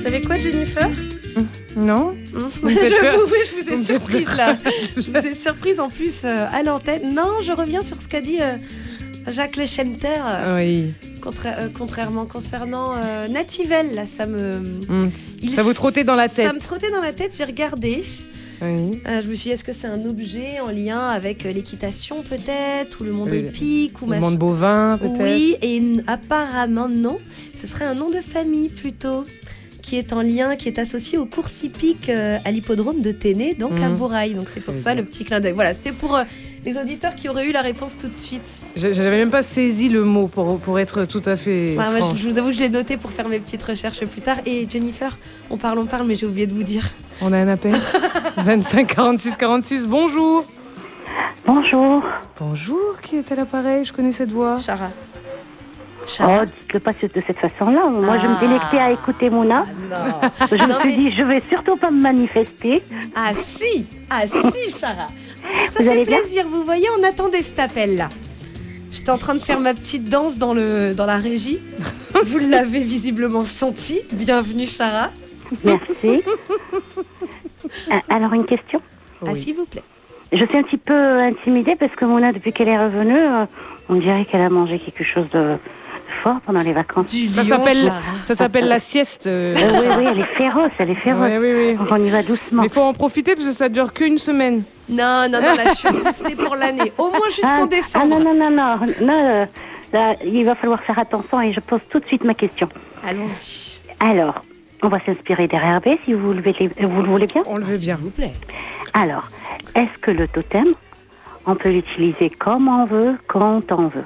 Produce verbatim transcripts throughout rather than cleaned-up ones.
Vous savez quoi, Jennifer ? Non. je, vous, je vous ai surprise là. Je vous ai surprise en plus euh, à l'antenne. Non, je reviens sur ce qu'a dit euh, Jacques Lechenter. Euh, oui. Contra- euh, contrairement concernant euh, Nativelle, là, ça me. Mmh. Il, ça vous trottait dans la tête. Ça me trottait dans la tête. J'ai regardé. Oui. Euh, je me suis dit, est-ce que c'est un objet en lien avec l'équitation peut-être, ou le monde euh, hippique, ou le monde bovin peut-être. Oui, et n- apparemment non. Ce serait un nom de famille plutôt, qui est en lien, qui est associé aux courses hippiques euh, à l'hippodrome de Téné, donc mmh. à Bourail. Donc c'est pour c'est ça bien. Le petit clin d'œil. Voilà, c'était pour euh, les auditeurs qui auraient eu la réponse tout de suite. J'avais même pas saisi le mot pour, pour être tout à fait ouais, moi, je, je vous avoue que je l'ai noté pour faire mes petites recherches plus tard. Et Jennifer, on parle, on parle, mais j'ai oublié de vous dire. On a un appel. vingt-cinq quarante-six quarante-six, bonjour. Bonjour. Bonjour, qui est à l'appareil? Je connais cette voix. Chara. Chara. Oh, dites-le pas de cette façon-là. Moi, ah. je me délectais à écouter Mouna. Ah, je non, me suis mais... dit, je vais surtout pas me manifester. Ah si, ah si, Chara. Ah, ça vous fait plaisir. Vous voyez, on attendait cet appel-là. J'étais en train de faire ma petite danse dans, le, dans la régie. Vous l'avez visiblement senti. Bienvenue, Chara. Merci. Alors, une question ? Ah, oui. S'il vous plaît. Je suis un petit peu intimidée parce que Mona, depuis qu'elle est revenue, euh, on dirait qu'elle a mangé quelque chose de fort pendant les vacances. Du ça s'appelle, ça s'appelle la sieste. Euh... Euh, oui, oui, elle est féroce, elle est féroce. Oui, oui, oui. Donc on y va doucement. Mais il faut en profiter parce que ça dure qu'une semaine. Non, non, non, là, je suis boostée pour l'année. Au moins jusqu'en ah, décembre. Ah non, non, non, non. non euh, là, il va falloir faire attention et je pose tout de suite ma question. Allons-y. Alors, on va s'inspirer d'R R B si vous, levez les... vous le voulez bien. On le veut bien. S'il vous plaît. Alors, est-ce que le totem, on peut l'utiliser comme on veut, quand on veut?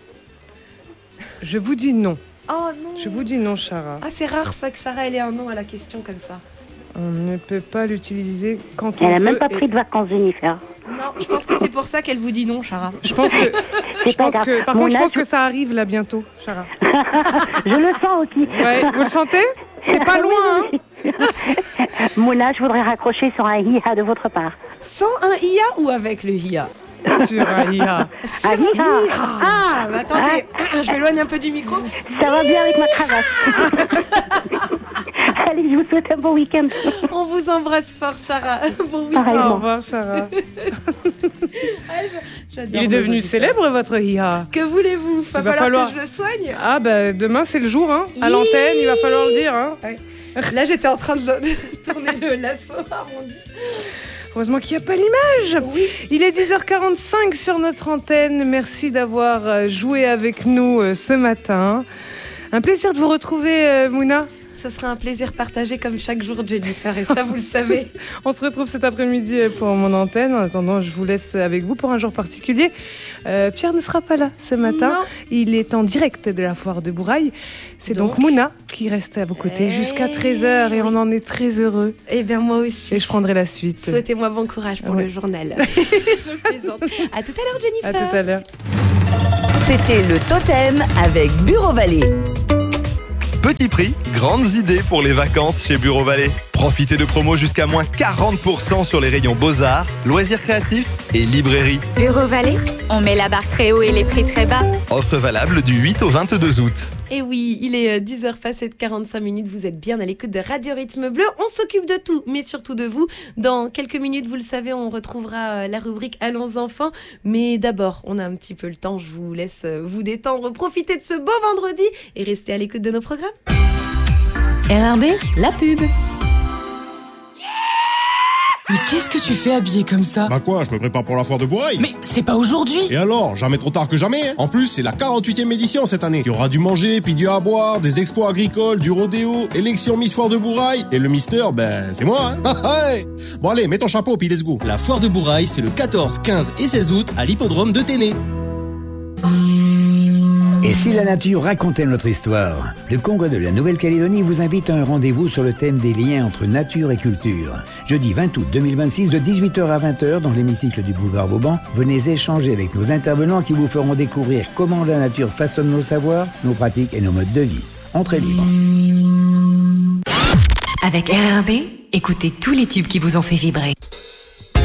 Je vous dis non. Oh non. Je vous dis non, Chara. Ah, c'est rare ça que Chara ait un non à la question comme ça. On ne peut pas l'utiliser quand on Elle veut. Elle n'a même pas et... pris de vacances, Jennifer. Non, je pense que c'est pour ça qu'elle vous dit non, Chara. Je pense que... je pense que... Par Mon contre, âge... je pense que ça arrive là bientôt, Chara. Je le sens aussi. Ouais, vous le sentez? C'est pas loin, hein. Mona, je voudrais raccrocher sur un I A de votre part. Sans un I A ou avec le I A? Sur un I A. Sur un I A. Ah, mais attendez, ah. je m'éloigne un peu du micro. Ça va bien avec ma cravate. Allez, je vous souhaite un bon week-end. On vous embrasse fort, Chara. Bon week-end. Au revoir, Chara. Il est devenu célèbre, votre I A. Que voulez-vous? Il va, va falloir, falloir que je le soigne. Ah, bah, demain, c'est le jour, hein. À l'antenne, il va falloir le dire, hein. Ouais. Là, j'étais en train de, de tourner le lasso arrondi. Heureusement qu'il n'y a pas l'image. Oui. Il est dix heures quarante-cinq sur notre antenne. Merci d'avoir joué avec nous ce matin. Un plaisir de vous retrouver, Mouna. Ce sera un plaisir partagé comme chaque jour, Jennifer, et ça, vous le savez. On se retrouve cet après-midi pour mon antenne. En attendant, je vous laisse avec vous pour un jour particulier. Euh, Pierre ne sera pas là ce matin. Non. Il est en direct de la foire de Bourail. C'est donc, donc Mouna qui reste à vos côtés hey jusqu'à treize heures et on en est très heureux. Eh bien, moi aussi. Et je prendrai la suite. Souhaitez-moi bon courage pour ouais. le journal. Je plaisante. À tout à l'heure, Jennifer. À tout à l'heure. C'était le Totem avec Bureau Vallée. Petit prix, grandes idées pour les vacances chez Bureau Vallée. Profitez de promos jusqu'à moins quarante pour cent sur les rayons Beaux-Arts, loisirs créatifs et librairie. Bureau Vallée, on met la barre très haut et les prix très bas. Offre valable du huit au vingt-deux août. Et oui, il est dix heures passées de quarante-cinq minutes, vous êtes bien à l'écoute de Radio Rythme Bleu. On s'occupe de tout, mais surtout de vous. Dans quelques minutes, vous le savez, on retrouvera la rubrique Allons enfants. Mais d'abord, on a un petit peu le temps, je vous laisse vous détendre, profiter de ce beau vendredi et rester à l'écoute de nos programmes. R R B, la pub. Mais qu'est-ce que tu fais habillé comme ça? Bah quoi, je me prépare pour la foire de Bourail. Mais c'est pas aujourd'hui. Et alors, jamais trop tard que jamais, hein. En plus, c'est la quarante-huitième édition cette année. Il y aura du manger, puis du à boire, des expos agricoles, du rodéo, élection Miss Foire de Bourail. Et le Mister, ben, c'est moi, hein. Bon allez, mets ton chapeau, puis let's go. La foire de Bourail, c'est le quatorze, quinze et seize août à l'hippodrome de Téné. Et si la nature racontait notre histoire? Le Congrès de la Nouvelle-Calédonie vous invite à un rendez-vous sur le thème des liens entre nature et culture. Jeudi vingt août deux mille vingt-six, de dix-huit heures à vingt heures, dans l'hémicycle du boulevard Vauban, venez échanger avec nos intervenants qui vous feront découvrir comment la nature façonne nos savoirs, nos pratiques et nos modes de vie. Entrée libre. Avec R R B, écoutez tous les tubes qui vous ont fait vibrer.